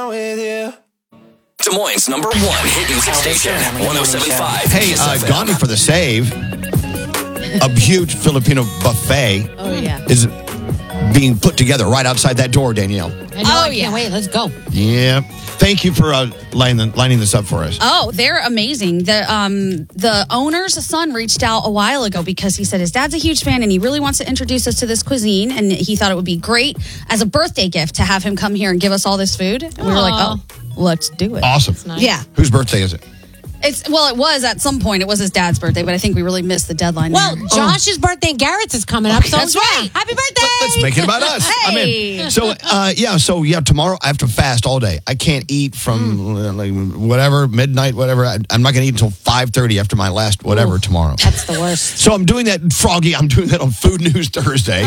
down with you. Des Moines' #1 hit music station, 107.5. Hey, Gandhi for the save. A huge Filipino buffet is being put together right outside that door, Danielle. I know, I can't wait. Let's go. Yeah. Thank you for lining this up for us. Oh, they're amazing. The owner's son reached out a while ago because he said his dad's a huge fan and he really wants to introduce us to this cuisine, and he thought it would be great as a birthday gift to have him come here and give us all this food. And we were like, oh, let's do it. Awesome. Nice. Yeah. Whose birthday is it? It was at some point. It was his dad's birthday, but I think we really missed the deadline. Well, there. Josh's birthday and Garrett's is coming up. So That's right. Happy birthday. Let's make it about us. Hey. I'm in. So tomorrow I have to fast all day. I can't eat from whatever, midnight, whatever. I'm not going to eat until 5:30 after my last whatever tomorrow. That's the worst. So I'm doing that, Froggy. I'm doing that on Food News Thursday.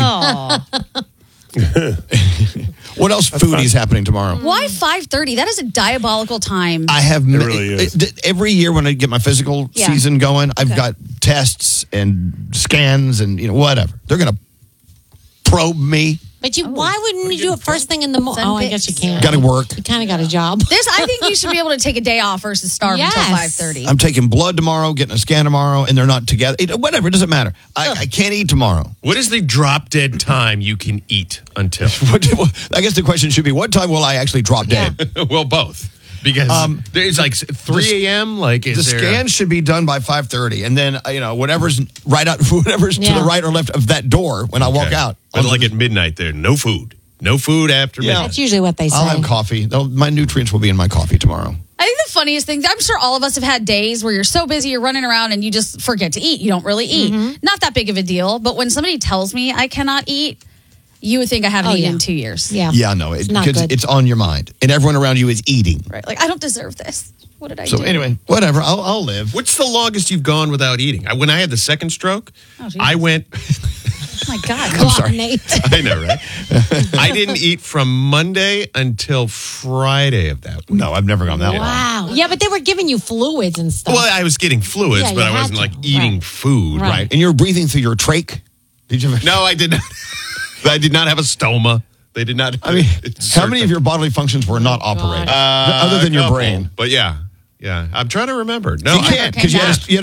What else foodie is happening tomorrow? Why 5:30? That is a diabolical time. I have really is. Every year when I get my physical season going, I've got tests and scans and whatever. They're going to probe me. But why wouldn't you do it first thing in the morning? Oh, I guess you can't. Got to work. You kind of got a job. I think you should be able to take a day off versus starve until 5:30. I'm taking blood tomorrow, getting a scan tomorrow, and they're not together. Whatever, it doesn't matter. I can't eat tomorrow. What is the drop dead time you can eat until? I guess the question should be, what time will I actually drop dead? Well, both. Because it's like 3 a.m. The scan should be done by 5:30, and then whatever's to the right or left of that door when I walk out. But like at midnight, there no food after midnight. That's usually what they say. I'll have coffee. My nutrients will be in my coffee tomorrow. I think the funniest thing, I'm sure all of us have had days where you're so busy, you're running around and you just forget to eat. You don't really eat. Not that big of a deal, but when somebody tells me I cannot eat, you would think I haven't eaten in 2 years. Yeah, no, because it's on your mind, and everyone around you is eating. Right, like I don't deserve this. What did I do? So anyway, whatever. I'll live. What's the longest you've gone without eating? When I had the second stroke, I went. Oh my God! I'm sorry. I know, right? I didn't eat from Monday until Friday of that week. No, I've never gone that long. Wow. Yeah, but they were giving you fluids and stuff. Well, I was getting fluids, Yeah, but you I wasn't had like to. eating Right. food. Right. And you were breathing through your trach. Did you? No, I did not. I did not have a stoma. They did not. I mean, how many of your bodily functions were not operating, other than your brain? But yeah. I'm trying to remember. No, You can't because you had